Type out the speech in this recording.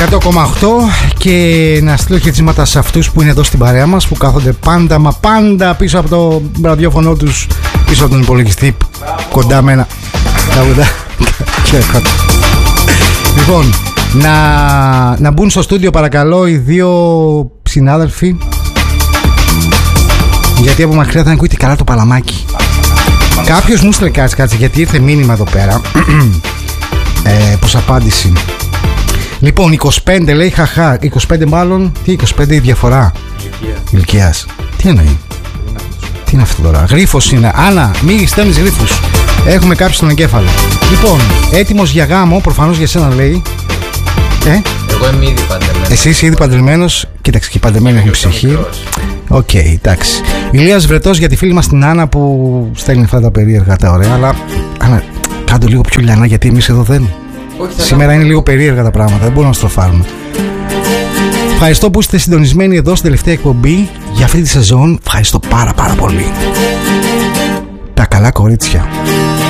100,8 και να στείλω χαιρετίσματα σε αυτούς που είναι εδώ στην παρέα μας, που κάθονται πάντα μα πάντα πίσω από το ραδιόφωνο τους, πίσω από τον υπολογιστή, κοντά με ένα τραγουδά. Λοιπόν, να μπουν στο στούντιο παρακαλώ οι δύο συνάδελφοι, γιατί από μακριά δεν ακούγεται καλά το παλαμάκι. Κάποιος μου στέλνει κάτσε γιατί ήρθε μήνυμα εδώ πέρα προς απάντηση. Λοιπόν, 25 λέει, χαχά, 25 μάλλον, τι 25 η διαφορά ηλικίας. Τι εννοεί, τι είναι αυτό τώρα, γρίφος είναι. Άννα, μη στέλνεις γρίφους, έχουμε κάποιους στον εγκέφαλο. Λοιπόν, έτοιμος για γάμο, προφανώς για σένα λέει. Εγώ είμαι ήδη παντρεμένος. Εσύ είσαι ήδη παντρεμένος, κοίταξε και παντρεμένη έχει ψυχή. Οκ, εντάξει. Ηλίας Βρετός για τη φίλη μας την Άννα που στέλνει αυτά τα περίεργα τα ωραία, αλλά Άννα, κάντο λίγο πιο λιανά γιατί εμείς εδώ δεν. Σήμερα είναι λίγο περίεργα τα πράγματα, δεν μπορούμε να στροφάρουμε. Ευχαριστώ που είστε συντονισμένοι εδώ στην τελευταία εκπομπή για αυτή τη σεζόν. Ευχαριστώ πάρα πολύ. Τα καλά κορίτσια.